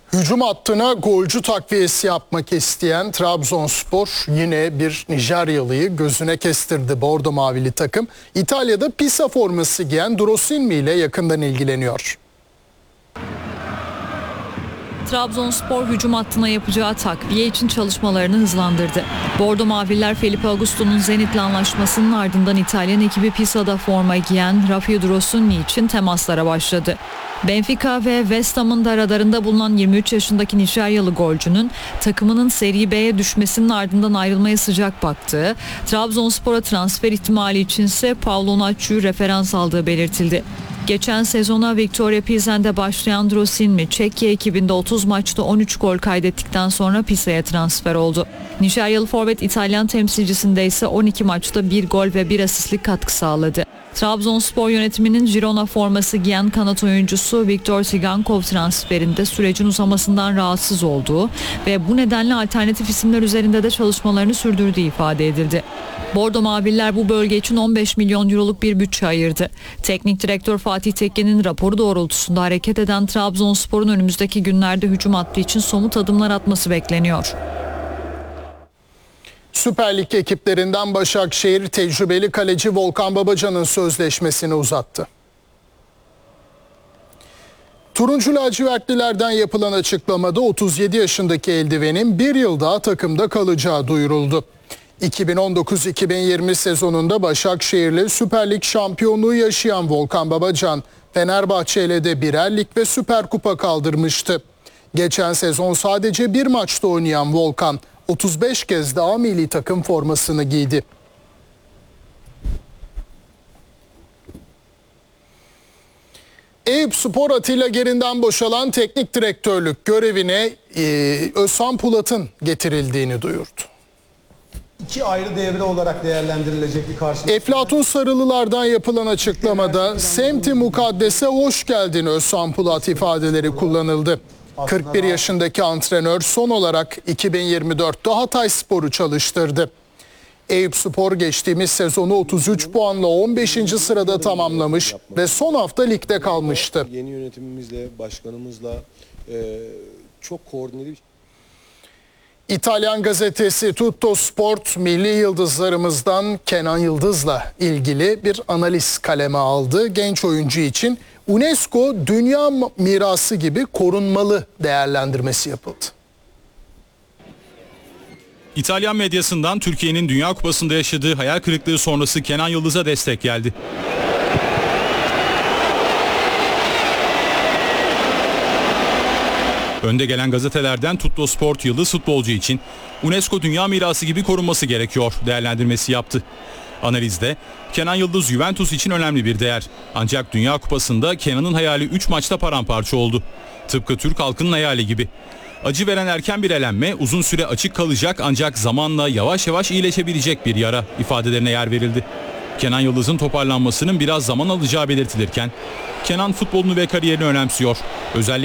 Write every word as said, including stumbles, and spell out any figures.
Hücum hattına golcü takviyesi yapmak isteyen Trabzonspor yine bir Nijeryalı'yı gözüne kestirdi. Bordo mavili takım İtalya'da Pisa forması giyen Drosinmi ile yakından ilgileniyor. Trabzonspor hücum hattına yapacağı takviye için çalışmalarını hızlandırdı. Bordo Maviller Felipe Augusto'nun Zenit'le anlaşmasının ardından İtalyan ekibi Pisa'da forma giyen Rafio Drosinmi için temaslara başladı. Benfica ve West Ham'ın da radarında bulunan yirmi üç yaşındaki Nijeryalı golcünün takımının Serie B'ye düşmesinin ardından ayrılmaya sıcak baktığı, Trabzonspor'a transfer ihtimali içinse Paulo Nacho'yu referans aldığı belirtildi. Geçen sezona Victoria Pilsen'de başlayan Drosinmi, Çekya ekibinde otuz maçta on üç gol kaydettikten sonra Pisa'ya transfer oldu. Nijeryalı forvet İtalyan temsilcisinde ise on iki maçta bir gol ve bir asistlik katkı sağladı. Trabzonspor yönetiminin Girona forması giyen kanat oyuncusu Viktor Tsigankov transferinde sürecin uzamasından rahatsız olduğu ve bu nedenle alternatif isimler üzerinde de çalışmalarını sürdürdüğü ifade edildi. Bordo Maviller bu bölge için on beş milyon euroluk bir bütçe ayırdı. Teknik direktör Fatih Tekke'nin raporu doğrultusunda hareket eden Trabzonspor'un önümüzdeki günlerde hücum hattı için somut adımlar atması bekleniyor. Süper Lig ekiplerinden Başakşehir tecrübeli kaleci Volkan Babacan'ın sözleşmesini uzattı. Turuncu lacivertlilerden yapılan açıklamada otuz yedi yaşındaki eldivenin bir yıl daha takımda kalacağı duyuruldu. iki bin on dokuz iki bin yirmi sezonunda Başakşehir'le Süper Lig şampiyonluğu yaşayan Volkan Babacan, Fenerbahçe ile de birer lig ve Süper Kupa kaldırmıştı. Geçen sezon sadece bir maçta oynayan Volkan, otuz beş kez de A milli takım formasını giydi. Eyüpspor Atilla Gerin'den boşalan teknik direktörlük görevine e, Özhan Pulat'ın getirildiğini duyurdu. İki ayrı devre olarak değerlendirilecek bir karşılık. Eflatun Sarılılardan yapılan açıklamada semti mukaddese hoş geldin Özhan Pulat ifadeleri kullanıldı. kırk bir yaşındaki antrenör son olarak iki bin yirmi dörtte Hatayspor'u çalıştırdı. Eyüpspor geçtiğimiz sezonu otuz üç puanla on beşinci sırada tamamlamış ve son hafta ligde kalmıştı. Yeni yönetimimizle, başkanımızla e, çok koordineli bir... İtalyan gazetesi Tutto Sport milli yıldızlarımızdan Kenan Yıldız'la ilgili bir analiz kaleme aldı. Genç oyuncu için UNESCO Dünya Mirası gibi korunmalı değerlendirmesi yapıldı. İtalyan medyasından Türkiye'nin Dünya Kupası'nda yaşadığı hayal kırıklığı sonrası Kenan Yıldız'a destek geldi. Önde gelen gazetelerden Tutto Sport yıldız futbolcu için UNESCO Dünya Mirası gibi korunması gerekiyor değerlendirmesi yaptı. Analizde Kenan Yıldız Juventus için önemli bir değer. Ancak Dünya Kupası'nda Kenan'ın hayali üç maçta paramparça oldu. Tıpkı Türk halkının hayali gibi. Acı veren erken bir elenme uzun süre açık kalacak ancak zamanla yavaş yavaş iyileşebilecek bir yara ifadelerine yer verildi. Kenan Yıldız'ın toparlanmasının biraz zaman alacağı belirtilirken Kenan futbolunu ve kariyerini önemsiyor. Özellikle